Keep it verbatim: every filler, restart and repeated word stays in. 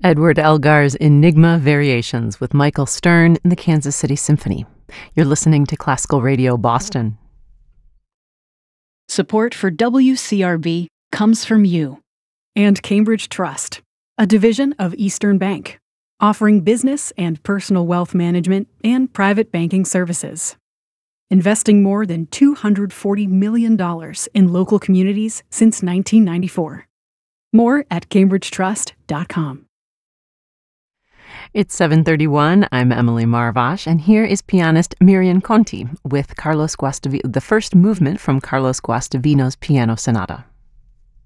Edward Elgar's Enigma Variations with Michael Stern and the Kansas City Symphony. You're listening to Classical Radio Boston. Support for W C R B comes from you and Cambridge Trust, a division of Eastern Bank, offering business and personal wealth management and private banking services. Investing more than two hundred forty million dollars in local communities since nineteen ninety-four. More at cambridge trust dot com. It's seven thirty-one. I'm Emily Marvash, and here is pianist Miriam Conti with Carlos Guastavino, the first movement from Carlos Guastavino's Piano Sonata.